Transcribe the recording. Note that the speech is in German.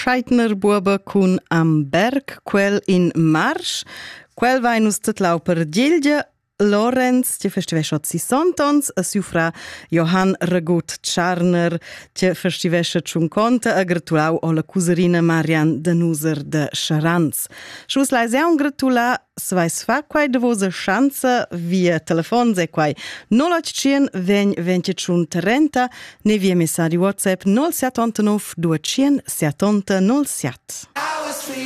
Scheidner Buoba cun Am Berg, quel in Marsch. Quel vai nus tetlau per Gielgia. Lorenz, che festivesce 60 ans, a Siufra Johann Ragut Tscharner, che festivesce 50, a gratulau o la cuserina Marian Danuser de Charanz. Schus leise un gratula, svais fa quai de vosa chanza via telefon, se quai 081 20 30, ne via messaggi WhatsApp 079 270 07.